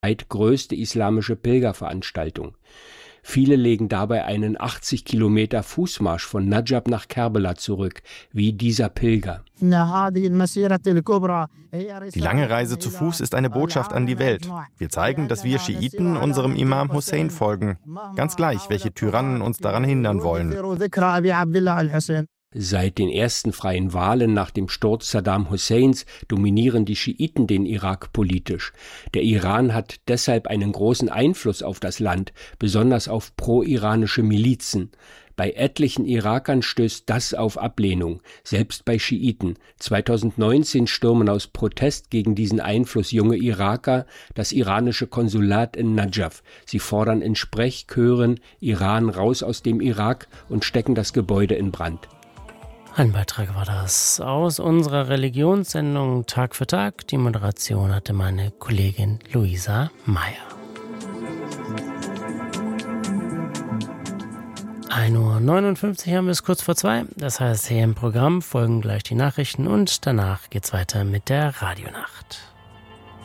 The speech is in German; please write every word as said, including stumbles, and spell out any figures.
größte islamische Pilgerveranstaltung. Viele legen dabei einen achtzig Kilometer Fußmarsch von Najaf nach Kerbela zurück, wie dieser Pilger. Die lange Reise zu Fuß ist eine Botschaft an die Welt. Wir zeigen, dass wir Schiiten unserem Imam Hussein folgen. Ganz gleich, welche Tyrannen uns daran hindern wollen. Seit den ersten freien Wahlen nach dem Sturz Saddam Husseins dominieren die Schiiten den Irak politisch. Der Iran hat deshalb einen großen Einfluss auf das Land, besonders auf pro-iranische Milizen. Bei etlichen Irakern stößt das auf Ablehnung, selbst bei Schiiten. zweitausendneunzehn stürmen aus Protest gegen diesen Einfluss junge Iraker das iranische Konsulat in Najaf. Sie fordern in Sprechchören Iran raus aus dem Irak und stecken das Gebäude in Brand. Ein Beitrag war das aus unserer Religionssendung Tag für Tag. Die Moderation hatte meine Kollegin Luisa Meyer. ein Uhr neunundfünfzig haben wir es kurz vor zwei. Das heißt, hier im Programm folgen gleich die Nachrichten und danach geht's weiter mit der Radionacht.